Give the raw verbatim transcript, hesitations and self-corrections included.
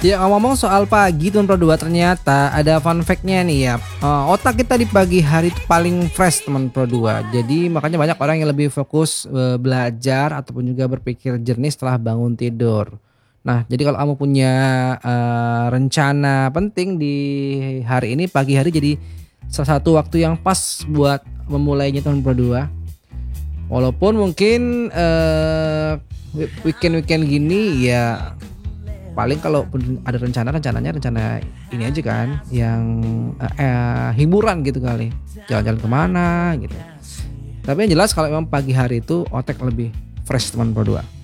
Ya ngomong soal pagi teman Pro dua ternyata ada fun fact-nya nih ya. Eee, otak kita di pagi hari itu paling fresh teman Pro dua. Jadi makanya banyak orang yang lebih fokus, eee, belajar ataupun juga berpikir jernih setelah bangun tidur. Nah, jadi kalau kamu punya, eee, rencana penting di hari ini, pagi hari jadi salah satu waktu yang pas buat memulainya teman Pro dua. Walaupun mungkin, eee, we weekend-weekend gini ya paling kalaupun ada rencana, rencananya rencana ini aja kan, yang, eee eee, hiburan gitu kali, jalan-jalan ke mana gitu. Tapi yang jelas kalau memang pagi hari itu otak lebih fresh teman Pro dua.